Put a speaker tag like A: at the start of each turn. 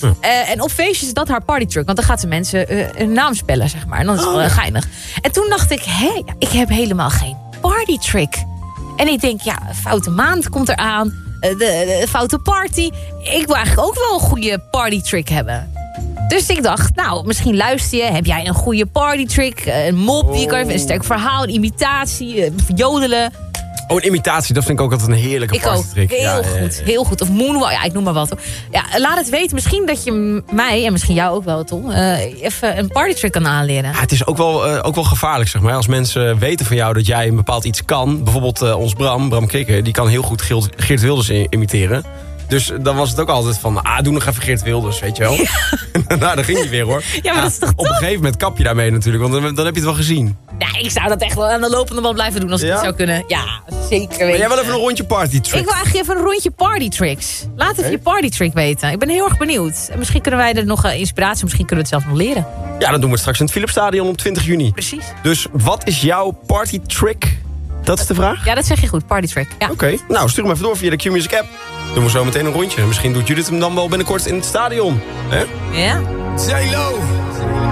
A: En op feestjes is dat haar partytrick. Want dan gaat ze mensen een naam spellen, zeg maar. En dan is het wel geinig. En toen dacht ik, ik heb helemaal geen partytrick. En ik denk, foute maand komt eraan. De foute party. Ik wil eigenlijk ook wel een goede partytrick hebben. Dus ik dacht, misschien luister je. Heb jij een goede partytrick? Een mop die je kan, een sterk verhaal, een imitatie, jodelen.
B: Een imitatie, dat vind ik ook altijd een heerlijke partytrick.
A: Heel goed, heel goed. Of moonwalk, ik noem maar wat. Ja, laat het weten. Misschien dat je mij, en misschien jou ook wel, Tom, even een partytrick kan aanleren.
B: Ja, het is ook wel gevaarlijk, zeg maar. Als mensen weten van jou dat jij een bepaald iets kan. Bijvoorbeeld ons Bram Krikke, die kan heel goed Geert Wilders imiteren. Dus dan was het ook altijd van, doe nog even Geert Wilders, weet je wel. Ja. Daar ging hij weer, hoor.
A: Ja, maar dat is toch
B: op een gegeven moment kap je daarmee natuurlijk, want dan heb je het wel gezien.
A: Ja, ik zou dat echt wel aan de lopende band blijven doen als ik het zou kunnen. Ja, zeker.
B: Maar jij wil even een rondje partytricks?
A: Ik wil eigenlijk even een rondje partytricks. Laat even je partytrick weten. Ik ben heel erg benieuwd. En misschien kunnen wij er nog inspiratie, misschien kunnen we het zelf nog leren. Ja,
B: dan doen we het straks in het Philipsstadion op 20 juni.
A: Precies.
B: Dus wat is jouw partytrick? Dat is de vraag?
A: Ja, dat zeg je goed. Partytrick. Ja.
B: Oké. Nou, stuur hem even door via de Q-Music app. Doen we zo meteen een rondje. Misschien doet Judith hem dan wel binnenkort in het stadion. Hè?
A: Ja.
C: J-Lo.